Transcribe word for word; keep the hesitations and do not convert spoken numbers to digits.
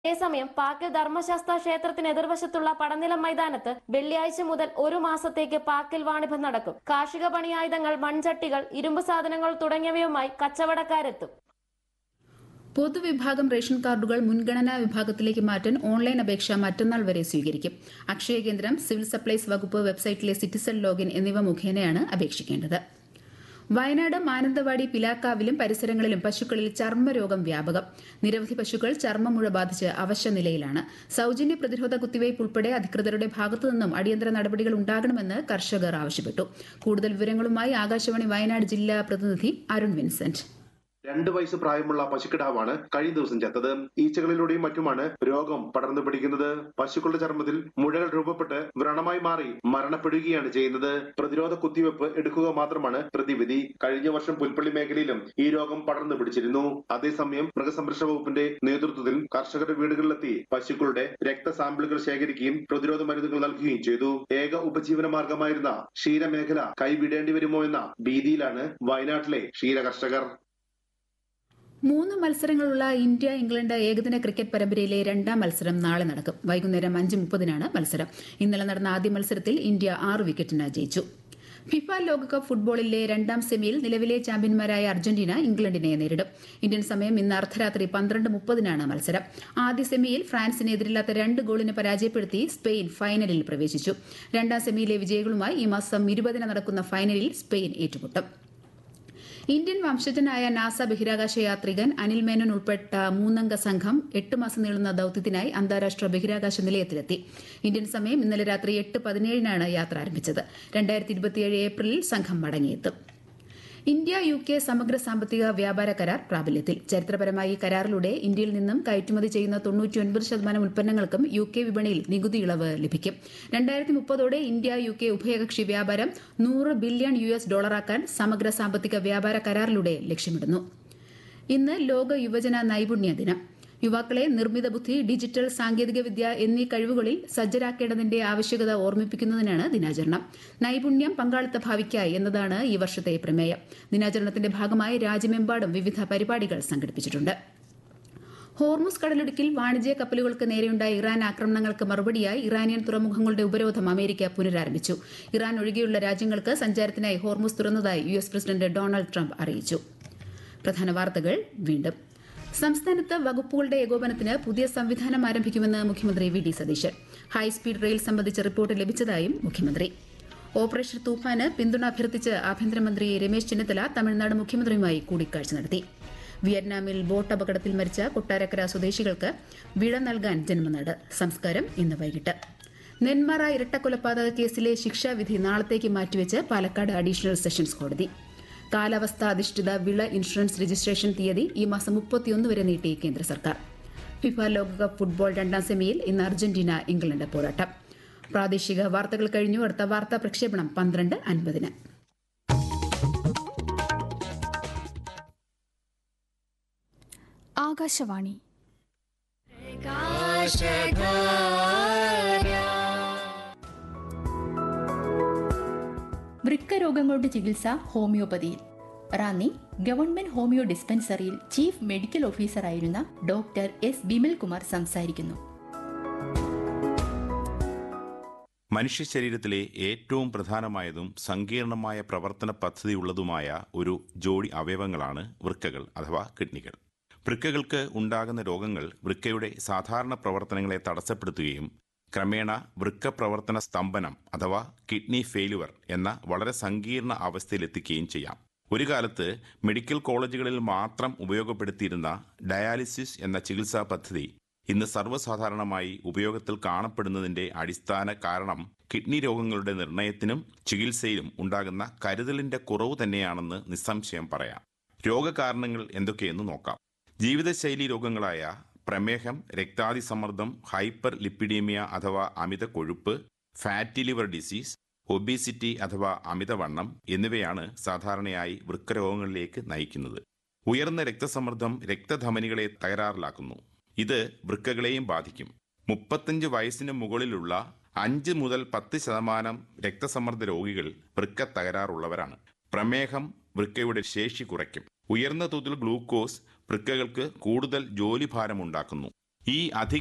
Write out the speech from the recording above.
അതേസമയം പാക്കിൽ ധർമ്മശാസ്ത്ര ക്ഷേത്രത്തിന് എതിർവശത്തുള്ള പടനിലം മൈതാനത്ത് വെള്ളിയാഴ്ച മുതൽ ഒരു മാസത്തേക്ക് പാക്കിൽ വാണിഭം നടക്കും. കാർഷിക പണിയായുധങ്ങൾ, മൺചട്ടികൾ, ഇരുമ്പ് സാധനങ്ങൾ തുടങ്ങിയവയുമായി കച്ചവടക്കാരെത്തും. പൊതുവിഭാഗം റേഷൻ കാർഡുകൾ മുൻഗണനാ വിഭാഗത്തിലേക്ക് മാറ്റാൻ ഓൺലൈൻ അപേക്ഷ മറ്റന്നാൾ വരെ സ്വീകരിക്കും. അക്ഷയ കേന്ദ്രം, സിവിൽ സപ്ലൈസ് വകുപ്പ് വെബ്സൈറ്റിലെ സിറ്റിസൺ ലോഗിൻ എന്നിവ മുഖേനയാണ് അപേക്ഷിക്കേണ്ടത്. വയനാട് മാനന്തവാടി പിലാക്കാവിലും പരിസരങ്ങളിലും പശുക്കളിൽ ചർമ്മരോഗം വ്യാപകം. നിരവധി പശുക്കൾ ചർമ്മമുഴ ബാധിച്ച് അവശനിലയിലാണ്. സൌജന്യ പ്രതിരോധ കുത്തിവയ്പ് ഉൾപ്പെടെ അധികൃതരുടെ ഭാഗത്തുനിന്നും അടിയന്തര നടപടികൾ ഉണ്ടാകണമെന്ന് കർഷകർ ആവശ്യപ്പെട്ടു. കൂടുതൽ വിവരങ്ങളുമായി ആകാശവാണി വയനാട് ജില്ലാ പ്രതിനിധി അരുൺ വിൻസെന്റ്. രണ്ട് വയസ്സ് പ്രായമുള്ള പശുക്കിടാവാണ് കഴിഞ്ഞ ദിവസം ചത്തത്. ഈച്ചകളിലൂടെയും മറ്റുമാണ് രോഗം പടർന്നു പിടിക്കുന്നത്. പശുക്കളുടെ ചർമ്മത്തിൽ മുഴകൾ രൂപപ്പെട്ട് വ്രണമായി മാറി മരണപ്പെടുകയാണ് ചെയ്യുന്നത്. പ്രതിരോധ കുത്തിവെപ്പ് എടുക്കുക മാത്രമാണ് പ്രതിവിധി. കഴിഞ്ഞ വർഷം പുൽപ്പള്ളി മേഖലയിലും ഈ രോഗം പടർന്നു പിടിച്ചിരുന്നു. അതേസമയം മൃഗസംരക്ഷണ വകുപ്പിന്റെ നേതൃത്വത്തിൽ കർഷകരുടെ വീടുകളിലെത്തി പശുക്കളുടെ രക്തസാമ്പിളുകൾ ശേഖരിക്കുകയും പ്രതിരോധ മരുന്നുകൾ നൽകുകയും ചെയ്തു. ഏക ഉപജീവന മാർഗമായിരുന്ന ക്ഷീരമേഖല കൈവിടേണ്ടി വരുമോ എന്ന ഭീതിയിലാണ് വയനാട്ടിലെ ക്ഷീര കർഷകർ. മൂന്ന് മത്സരങ്ങളുള്ള ഇന്ത്യ ഇംഗ്ലണ്ട് ഏകദിന ക്രിക്കറ്റ് പരമ്പരയിലെ രണ്ടാം മത്സരം നാളെ നടക്കും. വൈകുന്നേരം അഞ്ച് മുപ്പതിനാണ് മത്സരം. ഇന്നലെ നടന്ന ആദ്യ മത്സരത്തിൽ ഇന്ത്യ ആറ് വിക്കറ്റിന് ജയിച്ചു. ഫിഫ ലോകകപ്പ് ഫുട്ബോളിലെ രണ്ടാം സെമിയിൽ നിലവിലെ ചാമ്പ്യന്മാരായ അർജന്റീന ഇംഗ്ലണ്ടിനെ നേരിടും. ഇന്ത്യൻ സമയം ഇന്ന് അർദ്ധരാത്രി പന്ത്രണ്ട് മുപ്പതിനാണ് മത്സരം. ആദ്യ സെമിയിൽ ഫ്രാൻസിനെ എതിരില്ലാത്ത രണ്ട് ഗോളിന് പരാജയപ്പെടുത്തി സ്പെയിൻ ഫൈനലിൽ പ്രവേശിച്ചു. രണ്ടാം സെമിയിലെ വിജയികളുമായി ഈ മാസം ഇരുപതിന് നടക്കുന്ന ഫൈനലിൽ സ്പെയിൻ ഏറ്റുമുട്ടും. ഇന്ത്യൻ വംശജനായ നാസ ബഹിരാകാശ യാത്രികൻ അനിൽ മേനോൻ ഉൾപ്പെട്ട മൂന്നംഗ സംഘം എട്ട് മാസം നീളുന്ന ദൌത്യത്തിനായി അന്താരാഷ്ട്ര ബഹിരാകാശ നിലയത്തിലെത്തി. ഇന്ത്യൻ സമയം ഇന്നലെ രാത്രി എട്ട് പതിനേഴിനാണ് യാത്ര ആരംഭിച്ചത്. രണ്ടായിരത്തി ഇരുപത്തിയേഴ് ഏപ്രിലിൽ സംഘം മടങ്ങിയെത്തും. ഇന്ത്യ യു കെ സമഗ്ര സാമ്പത്തിക വ്യാപാര കരാർ പ്രാബല്യത്തിൽ. ചരിത്രപരമായി ഈ കരാറിലൂടെ ഇന്ത്യയിൽ നിന്നും കയറ്റുമതി ചെയ്യുന്ന തൊണ്ണൂറ്റിയൊൻപത് ശതമാനം ഉൽപ്പന്നങ്ങൾക്കും യു കെ വിപണിയിൽ നികുതി ഇളവ് ലഭിക്കും. രണ്ടായിരത്തി മുപ്പതോടെ ഇന്ത്യ യു കെ ഉഭയകക്ഷി വ്യാപാരം നൂറ് ബില്യൺ യു എസ് ഡോളറാക്കാൻ സമഗ്ര സാമ്പത്തിക വ്യാപാര കരാറിലൂടെ ലക്ഷ്യമിടുന്നു. ഇന്ന് ലോക യുവജന നൈപുണ്യ ദിനം. യുവാക്കളെ നിർമ്മിത ബുദ്ധി, ഡിജിറ്റൽ സാങ്കേതികവിദ്യ എന്നീ കഴിവുകളിൽ സജ്ജരാക്കേണ്ടതിന്റെ ആവശ്യകത ഓർമ്മിപ്പിക്കുന്നതിനാണ് ദിനാചരണം. നൈപുണ്യം പങ്കാളിത്ത ഭാവിക്കായി എന്നതാണ് ഈ വർഷത്തെ പ്രമേയം. ദിനാചരണത്തിന്റെ ഭാഗമായി രാജ്യമെമ്പാടും വിവിധ പരിപാടികൾ സംഘടിപ്പിച്ചിട്ടുണ്ട്. ഹോർമുസ് കടലിടുക്കിൽ വാണിജ്യ കപ്പലുകൾക്ക് നേരെയുണ്ടായ ഇറാൻ ആക്രമണങ്ങൾക്ക് മറുപടിയായി ഇറാനിയൻ തുറമുഖങ്ങളുടെ ഉപരോധം അമേരിക്ക പുനരാരംഭിച്ചു. ഇറാൻ ഒഴികെയുള്ള രാജ്യങ്ങൾക്ക് സഞ്ചാരത്തിനായി Hormuz തുറന്നതായി U S president Donald Trump അറിയിച്ചു. പ്രധാന വാർത്തകൾ വീണ്ടും. സംസ്ഥാനത്ത് വകുപ്പുകളുടെ ഏകോപനത്തിന് പുതിയ സംവിധാനം ആരംഭിക്കുമെന്ന് മുഖ്യമന്ത്രി V D Satheesan. High speed rail സംബന്ധിച്ച റിപ്പോർട്ട് ലഭിച്ചതായും മുഖ്യമന്ത്രി. ഓപ്പറേഷൻ തൂഫാന് പിന്തുണ അഭ്യർത്ഥിച്ച് ആഭ്യന്തരമന്ത്രി രമേശ് ചെന്നിത്തല തമിഴ്നാട് മുഖ്യമന്ത്രിയുമായി കൂടിക്കാഴ്ച നടത്തി. വിയറ്റ്നാമിൽ ബോട്ട് അപകടത്തിൽ മരിച്ച കൊട്ടാരക്കര സ്വദേശികൾക്ക് വിട നൽകാൻ ജന്മനാട്. സംസ്കാരം ഇന്ന് വൈകിട്ട്. നെന്മാറ ഇരട്ടക്കൊലപാതക കേസിലെ ശിക്ഷാവിധി നാളത്തേക്ക് മാറ്റിവെച്ച് പാലക്കാട് അഡീഷണൽ സെഷൻസ് കോടതി. കാലാവസ്ഥാ അധിഷ്ഠിത വിള ഇൻഷുറൻസ് രജിസ്ട്രേഷൻ തീയതി ഈ മാസം മുപ്പത്തിയൊന്ന് വരെ നീട്ടി കേന്ദ്ര സർക്കാർ. ഫിഫ ലോകകപ്പ് ഫുട്ബോൾ രണ്ടാം സെമിയിൽ ഇന്ന് അർജന്റീന ഇംഗ്ലണ്ട് പോരാട്ടം. പ്രാദേശിക വാർത്തകൾ കഴിഞ്ഞു. അടുത്ത വാർത്താ പ്രക്ഷേപണം പന്ത്രണ്ട് അൻപതിന്. ആകാശവാണി. വൃക്ക രോഗങ്ങളുടെ ചികിത്സ ഹോമിയോപ്പതിയിൽ. Ranni government homeo ഡിസ്പെൻസറിയിൽ chief medical ഓഫീസറായിരുന്ന doctor S Bimal Kumar സംസാരിക്കുന്നു. മനുഷ്യ ശരീരത്തിലെ ഏറ്റവും പ്രധാനമായതും സങ്കീർണമായ പ്രവർത്തന പദ്ധതിയുള്ളതുമായ ഒരു ജോഡി അവയവങ്ങളാണ് വൃക്കകൾ അഥവാ കിഡ്നികൾ. വൃക്കകൾക്ക് ഉണ്ടാകുന്ന രോഗങ്ങൾ വൃക്കയുടെ സാധാരണ പ്രവർത്തനങ്ങളെ തടസ്സപ്പെടുത്തുകയും ക്രമേണ വൃക്ക പ്രവർത്തന സ്തംഭനം അഥവാ കിഡ്നി ഫെയിലുവർ എന്ന വളരെ സങ്കീർണ അവസ്ഥയിലെത്തിക്കുകയും ചെയ്യാം. ഒരു കാലത്ത് മെഡിക്കൽ കോളേജുകളിൽ മാത്രം ഉപയോഗപ്പെടുത്തിയിരുന്ന ഡയാലിസിസ് എന്ന ചികിത്സാ പദ്ധതി ഇന്ന് സർവ്വസാധാരണമായി ഉപയോഗത്തിൽ കാണപ്പെടുന്നതിന്റെ അടിസ്ഥാന കാരണം കിഡ്നി രോഗങ്ങളുടെ നിർണയത്തിനും ചികിത്സയിലും ഉണ്ടാകുന്ന കരുതലിന്റെ കുറവ് തന്നെയാണെന്ന് നിസ്സംശയം പറയാം. രോഗകാരണങ്ങൾ എന്തൊക്കെയെന്ന് നോക്കാം. ജീവിതശൈലി രോഗങ്ങളായ പ്രമേഹം, രക്താതിസമ്മർദ്ദം, ഹൈപ്പർ ലിപ്പിഡീമിയ അഥവാ അമിത കൊഴുപ്പ്, ഫാറ്റി ലിവർ ഡിസീസ്, ഒബീസിറ്റി അഥവാ അമിതവണ്ണം എന്നിവയാണ് സാധാരണയായി വൃക്കരോഗങ്ങളിലേക്ക് നയിക്കുന്നത്. ഉയർന്ന രക്തസമ്മർദ്ദം രക്തധമനികളെ തകരാറിലാക്കുന്നു. ഇത് വൃക്കകളെയും ബാധിക്കും. മുപ്പത്തഞ്ച് വയസ്സിന് മുകളിലുള്ള അഞ്ച് മുതൽ പത്ത് ശതമാനം രക്തസമ്മർദ്ദ രോഗികൾ വൃക്ക തകരാറുള്ളവരാണ്. പ്രമേഹം വൃക്കയുടെ ശേഷി കുറയ്ക്കും. ഉയർന്ന തോതിൽ ഗ്ലൂക്കോസ് വൃക്കകൾക്ക് കൂടുതൽ ജോലിഭാരമുണ്ടാക്കുന്നു. ഈ അധിക